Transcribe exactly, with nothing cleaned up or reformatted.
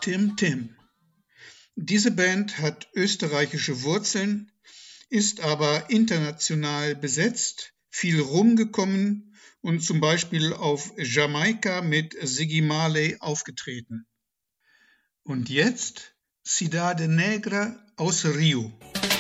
Tim Tim. Diese Band hat österreichische Wurzeln, ist aber international besetzt, viel rumgekommen und zum Beispiel auf Jamaika mit Ziggy Marley aufgetreten. Und jetzt Cidade Negra aus Rio.